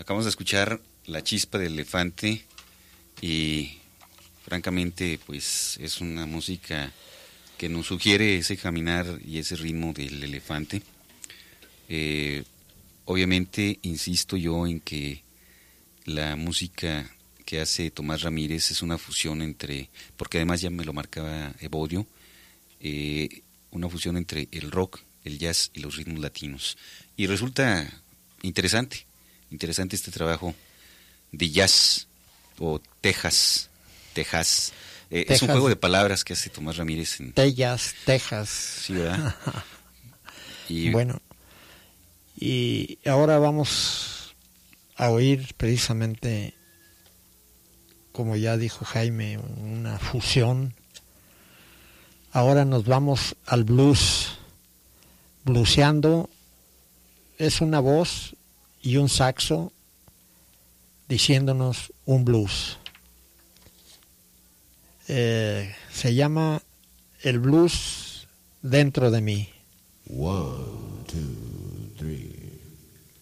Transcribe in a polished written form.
Acabamos de escuchar La Chispa del Elefante y francamente pues es una música que nos sugiere ese caminar y ese ritmo del elefante. Obviamente insisto yo en que la música que hace Tomás Ramírez es una fusión entre, porque además ya me lo marcaba Evodio, una fusión entre el rock, el jazz y los ritmos latinos. Y resulta interesante este trabajo de jazz o Texas. Es un juego de palabras que hace Tomás Ramírez en Texas. Sí, ¿verdad? Y bueno, y ahora vamos a oír precisamente, como ya dijo Jaime, una fusión. Ahora nos vamos al blues. Blueseando es una voz y un saxo diciéndonos un blues. Se llama El blues dentro de mí. 1, 2, 3.